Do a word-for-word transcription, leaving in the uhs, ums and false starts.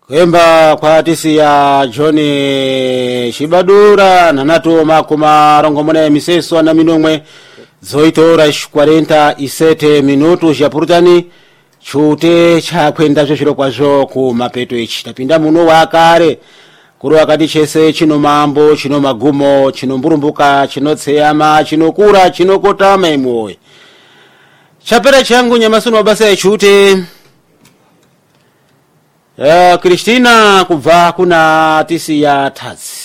Kuyemba kwa tisi ya John Shibadura nanato makuma rongomone miseso na minumwe zoito horas quarenta e sete minutos ya purutani chute cha kwenda zvoshiro kwazvo ku mapeto ichi tapinda muno wakare kuri wakati chese chino mambo chino magumo chino mburumbuka chino tseyama chino kura chino kotama imwe chapera changu nyamasuno mabasa ya chute. Uh, Kristina kubva kuna tisi ya Tadzi.